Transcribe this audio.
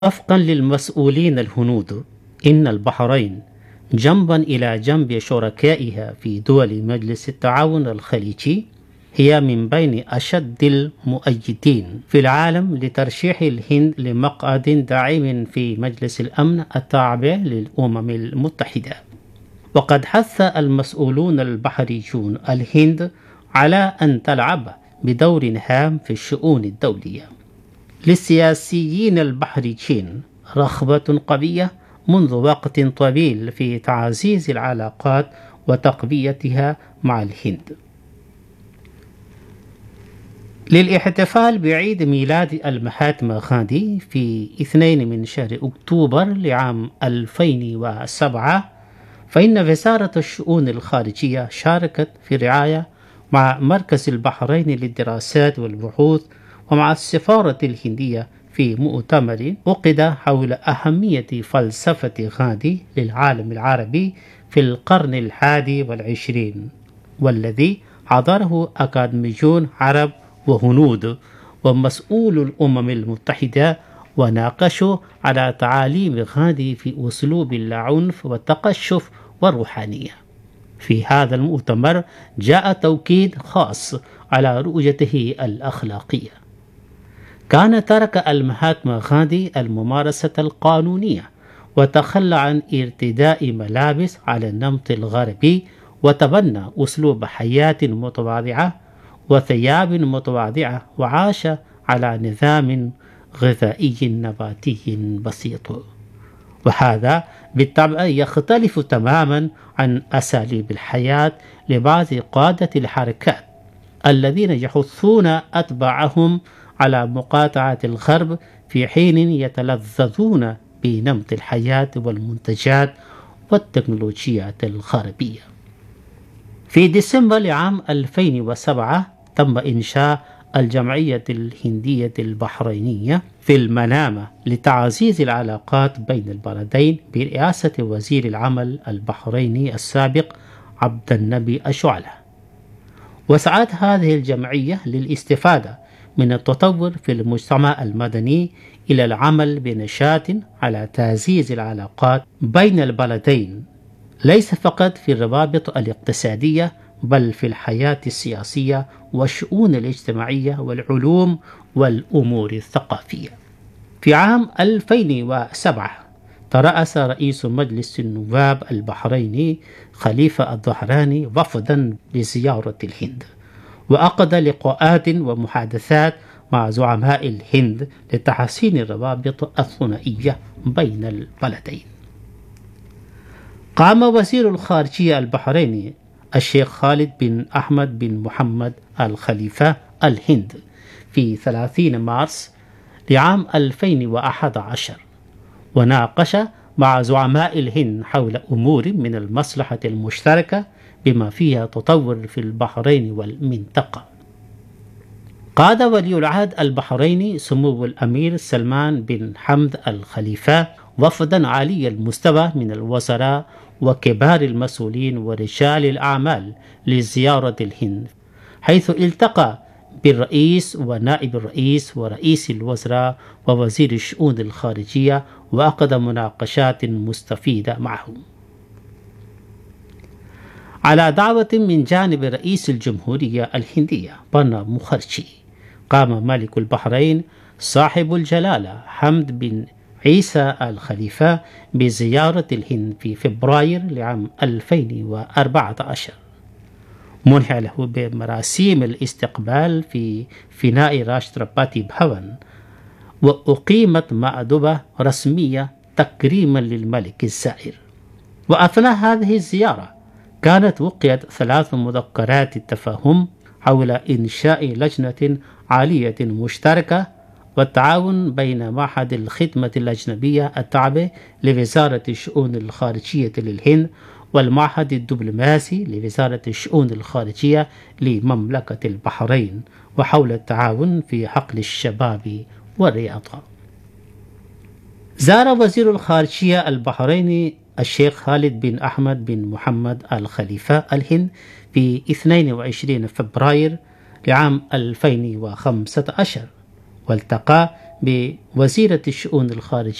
وفقا للمسؤولين الهنود، إن البحرين جنبا إلى جنب شركائها في دول مجلس التعاون الخليجي هي من بين أشد المؤيدين في العالم لترشيح الهند لمقعد داعم في مجلس الأمن التابع للأمم المتحدة. وقد حث المسؤولون البحريون الهند على أن تلعب بدور هام في الشؤون الدولية. للسياسيين البحريين رغبة قوية منذ وقت طويل في تعزيز العلاقات وتقويتها مع الهند. للاحتفال بعيد ميلاد المهاتما غاندي في 2 من شهر أكتوبر لعام 2007، فإن وزارة الشؤون الخارجية شاركت في رعاية مع مركز البحرين للدراسات والبحوث ومع السفارة الهندية في مؤتمر عقد حول أهمية فلسفة غاندي للعالم العربي في القرن 21، والذي حضره أكاديميون عرب وهنود ومسؤول الأمم المتحدة، وناقشوا على تعاليم غاندي في أسلوب العنف والتقشف والروحانية. في هذا المؤتمر جاء توكيد خاص على رؤيته الأخلاقية. كان ترك المهاتما غاندي الممارسة القانونية وتخلى عن ارتداء ملابس على النمط الغربي، وتبنى أسلوب حياة متواضعة وثياب متواضعة، وعاش على نظام غذائي نباتي بسيط. وهذا بالطبع يختلف تماما عن أساليب الحياة لبعض قادة الحركات الذين يحثون أتباعهم على مقاطعة الغرب في حين يتلذذون بنمط الحياة والمنتجات والتكنولوجيات الغربية. في ديسمبر لعام 2007 تم إنشاء الجمعية الهندية البحرينية في المنامة لتعزيز العلاقات بين البلدين برئاسة وزير العمل البحريني السابق عبد النبي أشعلة. وسعت هذه الجمعية للاستفادة من التطور في المجتمع المدني إلى العمل بنشاط على تعزيز العلاقات بين البلدين، ليس فقط في الروابط الاقتصادية بل في الحياة السياسية والشؤون الاجتماعية والعلوم والأمور الثقافية. في عام 2007 ترأس رئيس مجلس النواب البحريني خليفة الظهراني وفدا لزيارة الهند، وعقد لقاءات ومحادثات مع زعماء الهند لتحسين الروابط الثنائية بين البلدين. قام وزير الخارجية البحريني الشيخ خالد بن أحمد بن محمد الخليفة الهند في 30 مارس لعام 2011، وناقش مع زعماء الهند حول أمور من المصلحة المشتركة بما فيها تطور في البحرين والمنطقة. قاد ولي العهد البحريني سمو الأمير سلمان بن حمد الخليفة وفدا عالي المستوى من الوزراء وكبار المسؤولين ورجال الأعمال لزيارة الهند، حيث التقى بالرئيس ونائب الرئيس ورئيس الوزراء ووزير الشؤون الخارجية، وعقد مناقشات مستفيدة معهم. على دعوة من جانب رئيس الجمهورية الهندية برناب مخرجي، قام ملك البحرين صاحب الجلالة حمد بن عيسى الخليفة بزيارة الهند في فبراير لعام 2014، منح له بمراسيم الاستقبال في فناء راشتراباتي بهون، وأقيمت مأدبة رسمية تكريما للملك الزائر. وأثناء هذه الزيارة كانت وقعت 3 مذكرات التفاهم حول إنشاء لجنة عالية مشتركة والتعاون بين معهد الخدمة الأجنبية التابع لوزارة الشؤون الخارجية للهند والمعهد الدبلوماسي لوزارة الشؤون الخارجية لمملكة البحرين، وحول التعاون في حقل الشباب والرياضة. زار وزير الخارجية البحريني الشيخ خالد بن أحمد بن محمد الخليفة الهند في 22 فبراير لعام 2015، والتقى بوزيرة الشؤون الخارجية